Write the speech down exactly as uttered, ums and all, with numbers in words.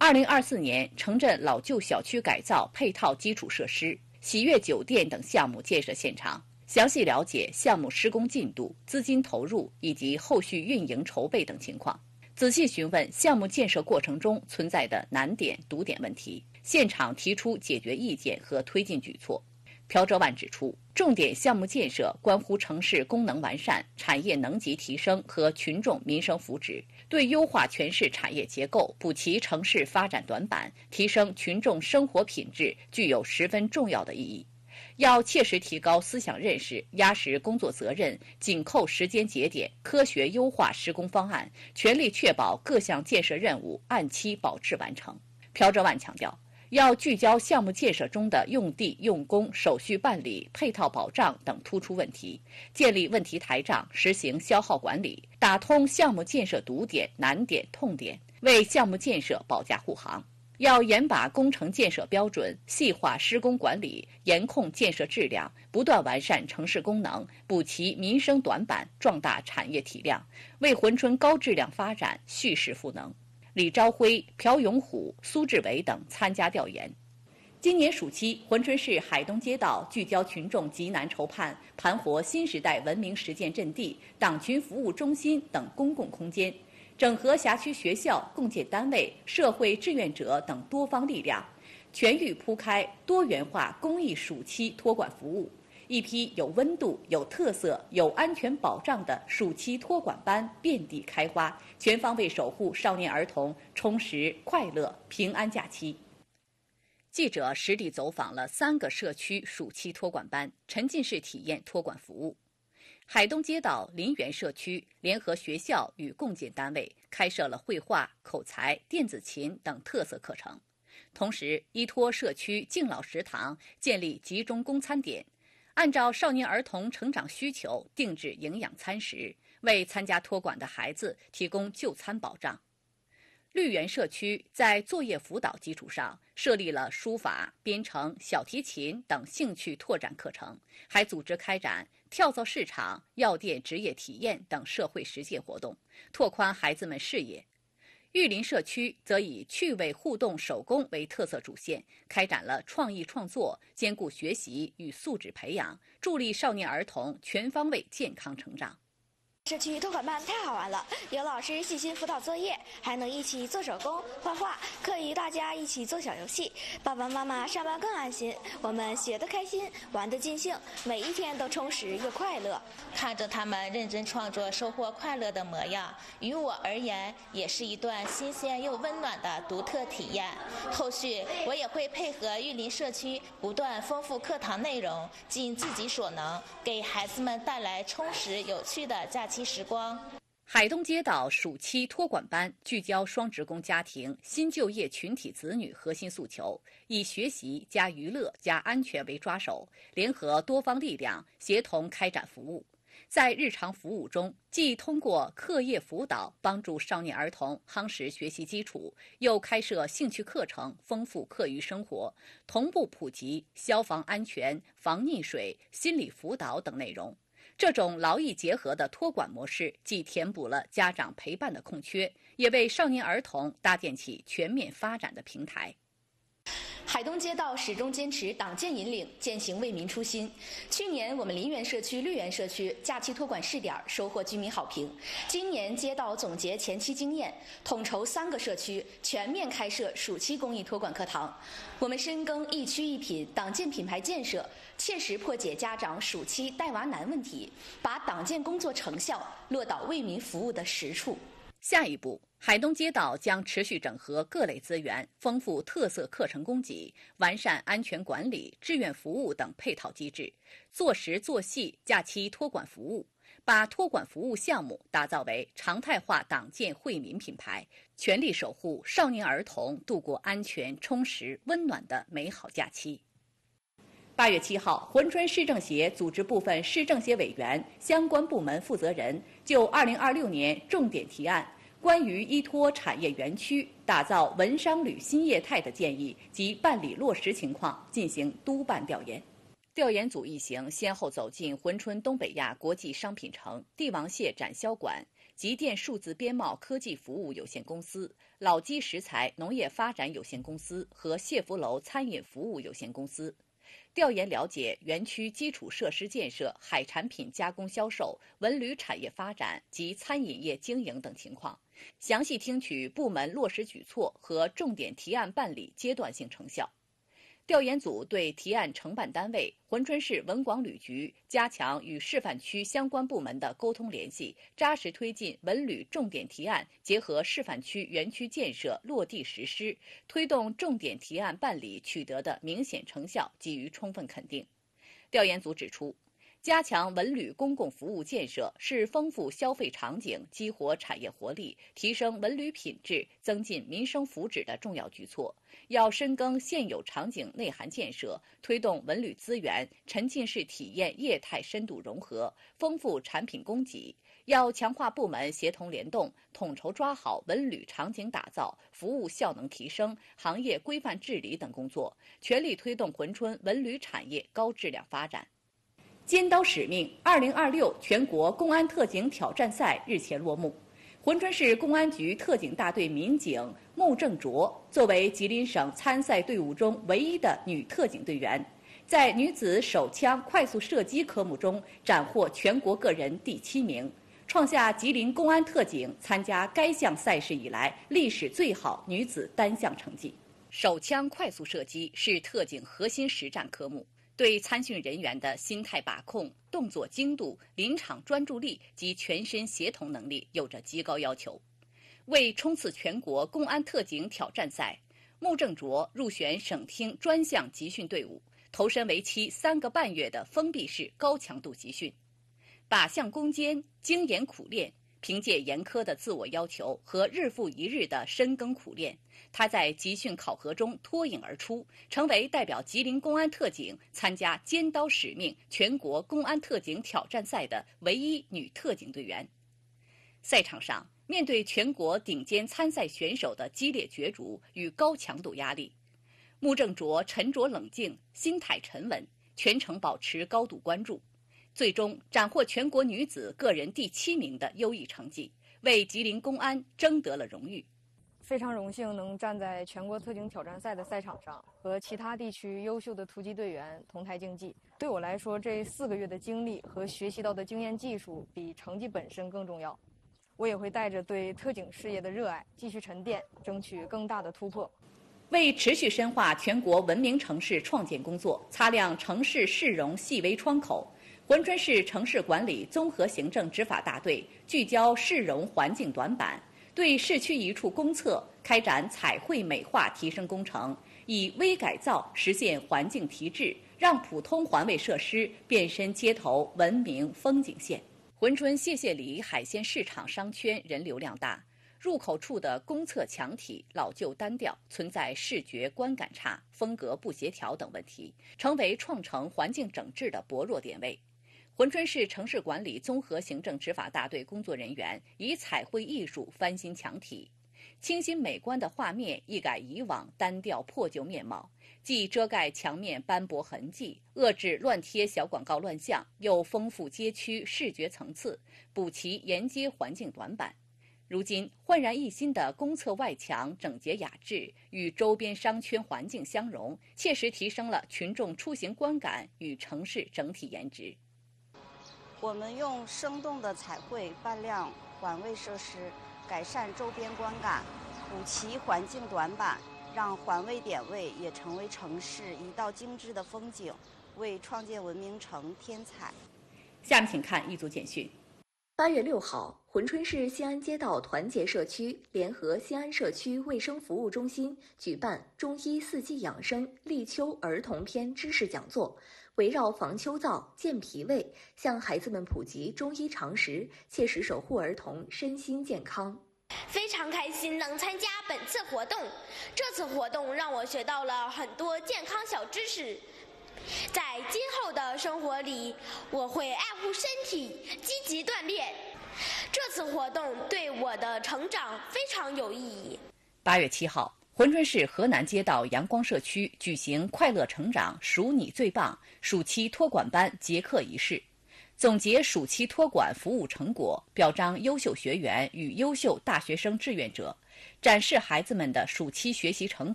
二零二四年，城镇老旧小区改造配套基础设施、喜悦酒店等项目建设现场，详细了解项目施工进度、资金投入以及后续运营筹备等情况，仔细询问项目建设过程中存在的难点、堵点问题，现场提出解决意见和推进举措。朴哲万指出，重点项目建设关乎城市功能完善、产业能级提升和群众民生福祉，对优化全市产业结构、补齐城市发展短板、提升群众生活品质具有十分重要的意义。要切实提高思想认识，压实工作责任，紧扣时间节点，科学优化施工方案，全力确保各项建设任务按期保质完成。朴哲万强调，要聚焦项目建设中的用地、用工、手续办理、配套保障等突出问题，建立问题台账，实行消耗管理，打通项目建设堵点、难点、痛点，为项目建设保驾护航。要严把工程建设标准，细化施工管理，严控建设质量，不断完善城市功能，补齐民生短板，壮大产业体量，为珲春高质量发展蓄势赋能。李朝辉、朴永虎、苏志伟等参加调研。今年暑期，珲春市海东街道聚焦群众急难愁盼，盘活新时代文明实践阵地、党群服务中心等公共空间，整合辖区学校、共建单位、社会志愿者等多方力量，全域铺开多元化公益暑期托管服务。一批有温度、有特色、有安全保障的暑期托管班遍地开花，全方位守护少年儿童充实、快乐、平安假期。记者实地走访了三个社区暑期托管班，沉浸式体验托管服务。海东街道林园社区联合学校与共建单位开设了绘画、口才、电子琴等特色课程，同时依托社区敬老食堂建立集中供餐点，按照少年儿童成长需求定制营养餐食，为参加托管的孩子提供就餐保障。绿园社区在作业辅导基础上设立了书法、编程、小提琴等兴趣拓展课程，还组织开展跳蚤市场、药店职业体验等社会实践活动，拓宽孩子们视野。玉林社区则以趣味互动手工为特色主线，开展了创意创作，兼顾学习与素质培养，助力少年儿童全方位健康成长。 社区托管班太好玩了，有老师细心辅导作业，还能一起做手工、画画，可以大家一起做小游戏，爸爸妈妈上班更安心。我们学得开心，玩得尽兴，每一天都充实又快乐。 看着他们认真创作、收获快乐的模样，于我而言也是一段新鲜又温暖的独特体验。后续我也会配合玉林社区不断丰富课堂内容，尽自己所能，给孩子们带来充实有趣的假期时光。 海东街道暑期托管班聚焦双职工家庭、新就业群体子女核心诉求，以学习加娱乐加安全为抓手，联合多方力量，协同开展服务。在日常服务中，既通过课业辅导帮助少年儿童夯实学习基础，又开设兴趣课程，丰富课余生活，同步普及消防安全、防溺水、心理辅导等内容。这种劳逸结合的托管模式，既填补了家长陪伴的空缺，也为少年儿童搭建起全面发展的平台。 海东街道始终坚持党建引领，践行为民初心。去年我们林园社区、绿园社区假期托管试点收获居民好评。今年街道总结前期经验，统筹三个社区全面开设暑期公益托管课堂。我们深耕一区一品党建品牌建设，切实破解家长暑期带娃难问题，把党建工作成效落到为民服务的实处。 下一步，海东街道将持续整合各类资源，丰富特色课程供给，完善安全管理、志愿服务等配套机制，做实做细假期托管服务，把托管服务项目打造为常态化党建惠民品牌，全力守护少年儿童度过安全、充实、温暖的美好假期。八月七号，珲春市政协组织部分市政协委员、相关部门负责人就二零二六年重点提案关于依托产业园区打造文商旅新业态的建议及办理落实情况进行督办调研。调研组一行先后走进珲春东北亚国际商品城、帝王蟹展销馆、 极电数字边贸科技服务有限公司、老基食材农业发展有限公司和谢福楼餐饮服务有限公司。调研了解园区基础设施建设、海产品加工销售、文旅产业发展及餐饮业经营等情况，详细听取部门落实举措和重点提案办理阶段性成效。调研组对提案承办单位珲春市文广旅局加强与示范区相关部门的沟通联系，扎实推进文旅重点提案结合示范区园区建设落地实施，推动重点提案办理取得的明显成效给予充分肯定。调研组指出，加强文旅公共服务建设是丰富消费场景、激活产业活力、提升文旅品质、增进民生福祉的重要举措。要深耕现有场景内涵建设，推动文旅资源沉浸式体验业态深度融合，丰富产品供给。要强化部门协同联动，统筹抓好文旅场景打造、服务效能提升、行业规范治理等工作，全力推动珲春文旅产业高质量发展。尖刀使命二零二六全国公安特警挑战赛日前落幕。珲春市公安局特警大队民警穆正卓作为吉林省参赛队伍中唯一的女特警队员，在女子手枪快速射击科目中斩获全国个人第七名，创下吉林公安特警参加该项赛事以来历史最好女子单项成绩。手枪快速射击是特警核心实战科目，对参训人员的心态把控、动作精度、临场专注力及全身协同能力有着极高要求。为冲刺全国公安特警挑战赛，穆正卓入选省厅专项集训队伍，投身为期三个半月的封闭式高强度集训，靶向攻坚，精研苦练。凭借严苛的自我要求和日复一日的深耕苦练，她在集训考核中脱颖而出，成为代表吉林公安特警参加尖刀使命全国公安特警挑战赛的唯一女特警队员。赛场上，面对全国顶尖参赛选手的激烈角逐与高强度压力，穆正卓沉着冷静，心态沉稳，全程保持高度关注，最终斩获全国女子个人第七名的优异成绩，为吉林公安争得了荣誉。 非常荣幸能站在全国特警挑战赛的赛场上，和其他地区优秀的突击队员同台竞技。对我来说，这四个月的经历和学习到的经验技术比成绩本身更重要。我也会带着对特警事业的热爱，继续沉淀，争取更大的突破。 为持续深化全国文明城市创建工作，擦亮城市市容细微窗口，珲春市城市管理综合行政执法大队聚焦市容环境短板，对市区一处公厕开展彩绘美化提升工程，以微改造实现环境提质，让普通环卫设施变身街头文明风景线。珲春谢谢里海鲜市场商圈人流量大，入口处的公厕墙体老旧单调，存在视觉观感差、风格不协调等问题，成为创城环境整治的薄弱点位。珲春市城市管理综合行政执法大队工作人员以彩绘艺术翻新墙体，清新美观的画面一改以往单调破旧面貌，既遮盖墙面斑驳痕迹，遏制乱贴小广告乱象，又丰富街区视觉层次，补齐沿街环境短板。如今焕然一新的公厕外墙整洁雅致，与周边商圈环境相融，切实提升了群众出行观感与城市整体颜值。 我们用生动的彩绘扮亮环卫设施，改善周边观感，补齐环境短板，让环卫点位也成为城市一道精致的风景，为创建文明城添彩。 下面请看一组简讯。 八月六号，珲春市西安街道团结社区联合西安社区卫生服务中心举办中医四季养生立秋儿童篇知识讲座，围绕防秋燥、健脾胃，向孩子们普及中医常识，切实守护儿童身心健康。 非常开心能参加本次活动，这次活动让我学到了很多健康小知识。在今后的生活里，我会爱护身体，积极锻炼。这次活动对我的成长非常有意义。 八月七号，珲春市河南街道阳光社区举行快乐成长，数你最棒暑期托管班结课仪式。 总结暑期托管服务成果，表彰优秀学员与优秀大学生志愿者，展示孩子们的暑期学习成